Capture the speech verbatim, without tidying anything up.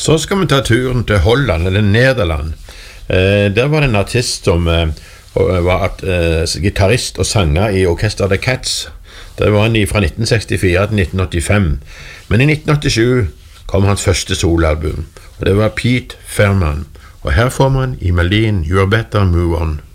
Så skal vi ta turen til Holland, eller Nederland. Eh, der var det en artist som eh, var at, eh, gitarrist og sanger i orkester The Cats. Det var han fra nitten sekstifire til nitten åttifem. Men i nitten åttisju kom hans første soloalbum, og det var Pete Fairman. Og her får man i melodien You're Better Move On.